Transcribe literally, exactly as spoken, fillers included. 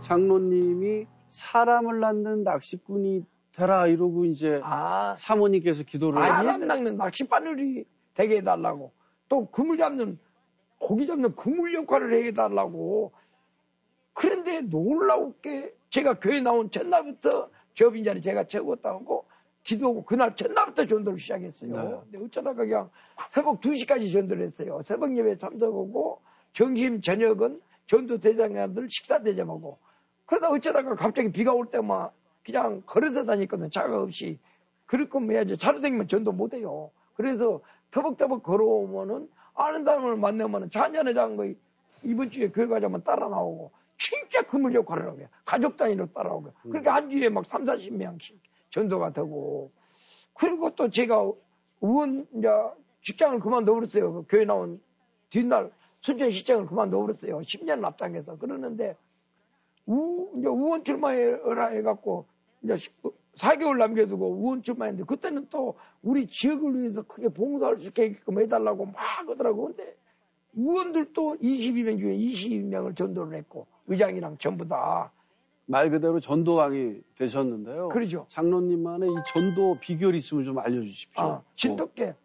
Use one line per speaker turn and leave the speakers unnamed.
장로님이 사람을 낳는 낚시꾼이 되라 이러고 이제
아,
사모님께서 기도를
사람 낚는 낚시바늘이 되게 해달라고 또 그물 잡는 고기 잡는 그물 역할을 해달라고. 그런데 놀라웠게 제가 교회 나온 첫날부터 저빈자리 제가 적었다고 기도하고 그날 첫날부터 전도를 시작했어요.
네.
근데 어쩌다가 그냥 새벽 두 시까지 전도를 했어요. 새벽 예배 참석하고 점심 저녁은 전도 대장들 식사 대접하고. 그러다 어쩌다가 갑자기 비가 올 때만 그냥 걸어서 다녔거든. 차가 없이. 그럴 거면 해야지. 차로 다니면 전도 못해요. 그래서 터벅터벅 걸어오면은 아는 사람을 만나면은 차 한잔에 잔 거 이번 주에 교회 가자면 따라 나오고 진짜 그물 역할을 하고 가족 단위로 따라오고. 그러니까 한 주에 막 삼사십 명씩 전도가 되고. 그리고 또 제가 의원 이제 직장을 그만둬 버렸어요. 그 교회 나온 뒷날 순천 시장을 그만둬 버렸어요. 십 년 앞당해서. 그러는데 우, 이제 의원 출마해라 해갖고 이제 사 개월 남겨두고 의원 출마했는데 그때는 또 우리 지역을 위해서 크게 봉사할 수 있게끔 해달라고 막 하더라고. 근데 의원들도 이십이 명 중에 이십이 명을 전도를 했고 의장이랑 전부 다.
말 그대로 전도왕이 되셨는데요.
그러죠.
장로님만의 이 전도 비결이 있으면 좀 알려주십시오.
아, 진돗개.